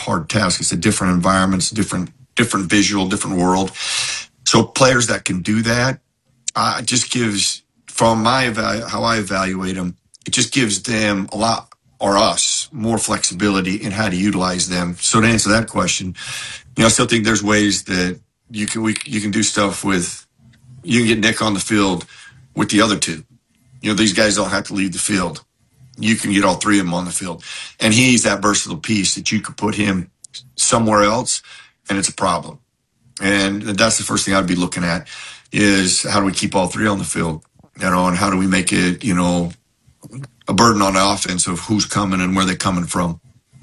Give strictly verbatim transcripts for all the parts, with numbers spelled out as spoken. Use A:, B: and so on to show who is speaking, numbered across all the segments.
A: hard task. It's a different environment, it's a different, different visual, different world. So players that can do that, uh, just gives, from my evalu- how I evaluate them, it just gives them a lot, or us, more flexibility in how to utilize them. So to answer that question, you know, I still think there's ways that you can we you can do stuff with. You can get Nick on the field with the other two. You know, these guys don't have to leave the field. You can get all three of them on the field. And he's that versatile piece that you could put him somewhere else, and it's a problem. And that's the first thing I'd be looking at is how do we keep all three on the field, you know, and how do we make it, you know, a burden on the offense of who's coming and where they're coming from.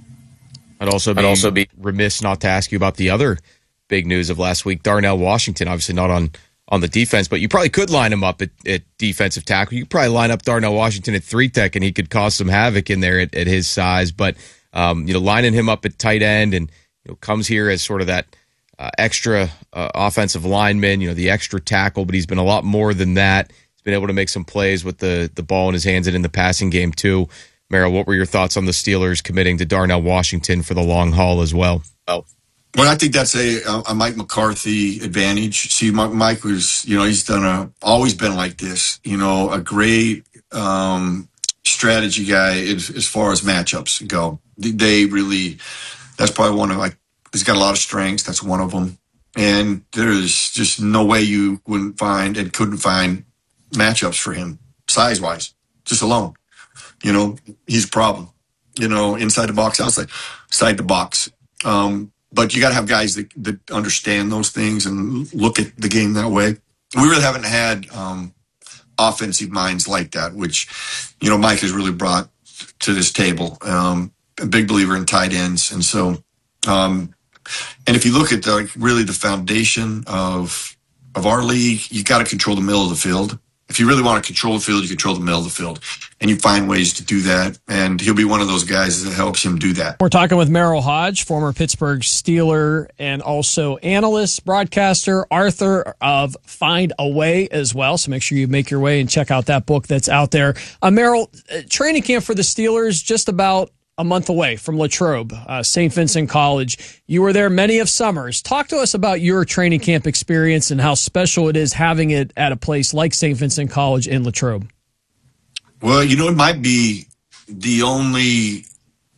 B: I'd also be, I'd also be remiss not to ask you about the other big news of last week, Darnell Washington, obviously not on, on the defense, but you probably could line him up at, at defensive tackle. You could probably line up Darnell Washington at three tech, and he could cause some havoc in there at, at his size. But um, you know, lining him up at tight end, and you know, comes here as sort of that uh, extra uh, offensive lineman, you know, the extra tackle. But he's been a lot more than that. He's been able to make some plays with the the ball in his hands and in the passing game too. Merrill, what were your thoughts on the Steelers committing to Darnell Washington for the long haul as well?
A: Oh. Well, I think that's a, a Mike McCarthy advantage. See, Mike was, you know, he's done a, always been like this, you know, a great um, strategy guy as, as far as matchups go. They really, that's probably one of, like, he's got a lot of strengths. That's one of them. And there's just no way you wouldn't find and couldn't find matchups for him size-wise, just alone. You know, he's a problem, you know, inside the box, outside, outside the box. Um, but you got to have guys that, that understand those things and look at the game that way. We really haven't had um, offensive minds like that, which, you know, Mike has really brought to this table. Um, a big believer in tight ends. And so, um, and if you look at the, like, really the foundation of, of our league, you got to control the middle of the field. If you really want to control the field, you control the middle of the field. And you find ways to do that. And he'll be one of those guys that helps him do that.
C: We're talking with Merrill Hodge, former Pittsburgh Steeler and also analyst, broadcaster, author of Find a Way as well. So make sure you make your way and check out that book that's out there. Uh, Merrill, uh, training camp for the Steelers just about a month away from Latrobe, uh, Saint Vincent College. You were there many of summers. Talk to us about your training camp experience and how special it is having it at a place like Saint Vincent College in Latrobe.
A: Well, you know, it might be the only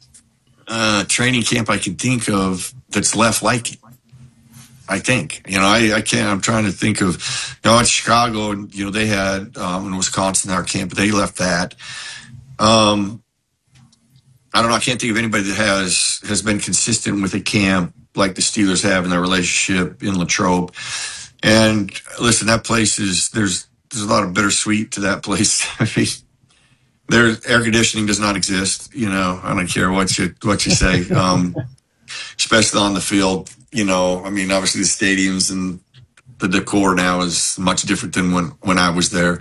A: uh, training camp I can think of that's left like it. I think, you know, I, I can't, I'm trying to think of, you know, in Chicago, you know, they had, um, in Wisconsin, our camp, but they left that. Um, I don't know. I can't think of anybody that has has been consistent with a camp like the Steelers have in their relationship in Latrobe. And listen, that place is there's there's a lot of bittersweet to that place. I mean, their air conditioning does not exist. You know, I don't care what you what you say, um, especially on the field. You know, I mean, obviously the stadiums and the decor now is much different than when when I was there.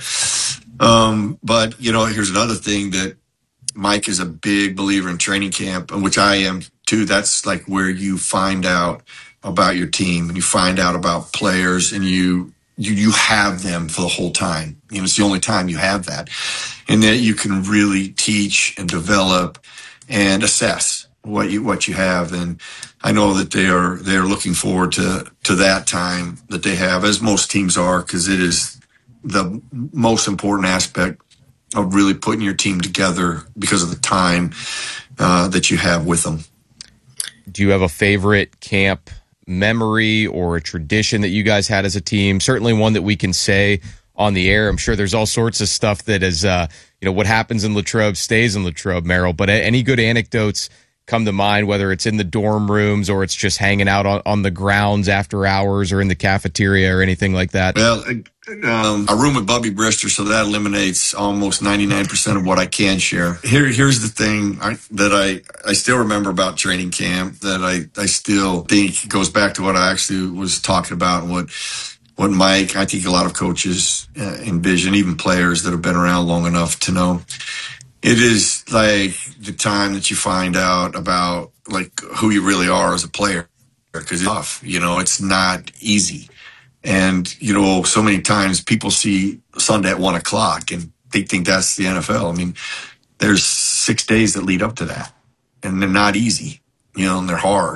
A: Um, but you know, here's another thing that. Mike is a big believer in training camp, which I am too. That's like where you find out about your team and you find out about players and you, you, you have them for the whole time. You know, it's the only time you have that, and that you can really teach and develop and assess what you, what you have. And I know that they are, they're looking forward to, to that time that they have, as most teams are, because it is the most important aspect of really putting your team together because of the time uh, that you have with them.
B: Do you have a favorite camp memory or a tradition that you guys had as a team? Certainly one that we can say on the air. I'm sure there's all sorts of stuff that is, uh, you know, what happens in Latrobe stays in Latrobe, Merrill. But any good anecdotes come to mind, whether it's in the dorm rooms or it's just hanging out on, on the grounds after hours or in the cafeteria or anything like that?
A: Well, um, I room with Bubby Brister, so that eliminates almost ninety-nine percent of what I can share. Here, here's the thing I, that I, I still remember about training camp that I, I still think goes back to what I actually was talking about and what, what Mike, I think a lot of coaches uh, envision, even players that have been around long enough to know. It is like the time that you find out about like who you really are as a player, because it's tough, you know, it's not easy. And, you know, so many times people see Sunday at one o'clock and they think that's the N F L. I mean, there's six days that lead up to that and they're not easy, you know, and they're hard.